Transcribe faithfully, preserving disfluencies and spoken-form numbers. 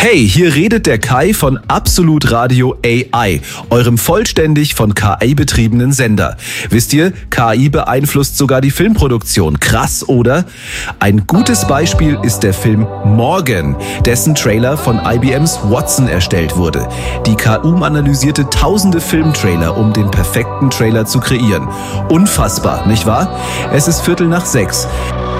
Hey, hier redet der Kai von Absolut Radio A I, eurem vollständig von K I betriebenen Sender. Wisst ihr, K I beeinflusst sogar die Filmproduktion. Krass, oder? Ein gutes Beispiel ist der Film Morgan, dessen Trailer von I B Ms Watson erstellt wurde. Die K U analysierte tausende Filmtrailer, um den perfekten Trailer zu kreieren. Unfassbar, nicht wahr? Es ist Viertel nach sechs.